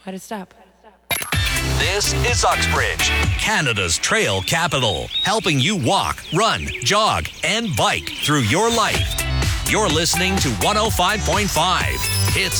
Why'd it stop? This is Uxbridge, Canada's trail capital, helping you walk, run, jog, and bike through your life. You're listening to 105.5. It's